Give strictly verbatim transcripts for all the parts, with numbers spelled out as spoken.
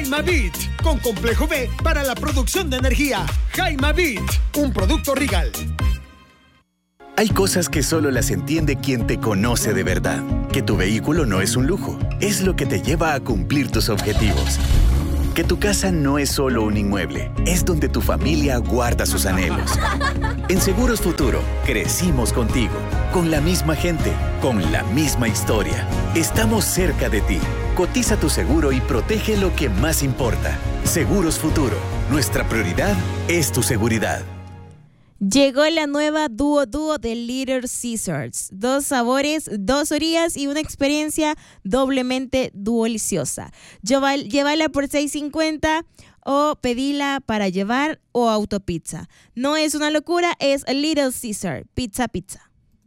Jaimavit, con complejo B para la producción de energía. Jaimavit, un producto Regal. Hay cosas que solo las entiende quien te conoce de verdad. Que tu vehículo no es un lujo, es lo que te lleva a cumplir tus objetivos. Que tu casa no es solo un inmueble, es donde tu familia guarda sus anhelos. En Seguros Futuro, crecimos contigo, con la misma gente, con la misma historia. Estamos cerca de ti. Cotiza tu seguro y protege lo que más importa. Seguros Futuro, nuestra prioridad es tu seguridad. Llegó la nueva Duo Duo de Little Caesars. Dos sabores, dos orillas y una experiencia doblemente deliciosa. Lleva- Llévala por seis cincuenta o pedila para llevar o autopizza. No es una locura, es Little Caesar. Pizza, pizza.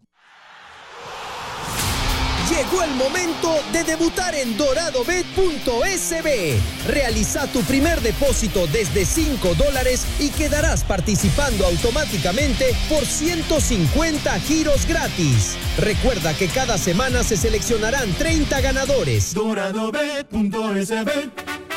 Llegó el momento de debutar en dorado bet punto es be. Realiza tu primer depósito desde cinco dólares y quedarás participando automáticamente por ciento cincuenta giros gratis. Recuerda que cada semana se seleccionarán treinta ganadores. dorado bet punto es be.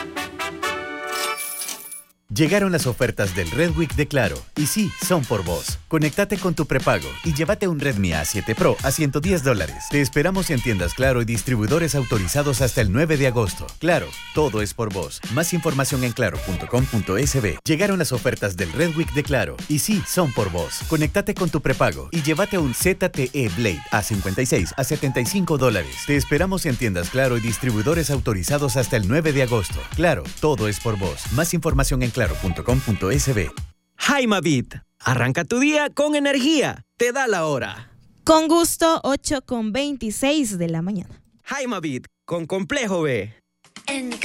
Llegaron las ofertas del Red Week de Claro, y sí, son por vos. Conéctate con tu prepago y llévate un Redmi A siete Pro a ciento diez dólares. Te esperamos en tiendas Claro y distribuidores autorizados hasta el nueve de agosto. Claro, todo es por vos. Más información en claro punto com punto es be. Llegaron las ofertas del Red Week de Claro, y sí, son por vos. Conéctate con tu prepago y llévate un Z T E Blade A cincuenta y seis a setenta y cinco dólares. Te esperamos en tiendas Claro y distribuidores autorizados hasta el nueve de agosto. Claro, todo es por vos. Más información en claro punto com punto es be. Jaimavit, arranca tu día con energía. Te da la hora. Con gusto, ocho con veintiséis de la mañana. Jaimavit, con complejo B. En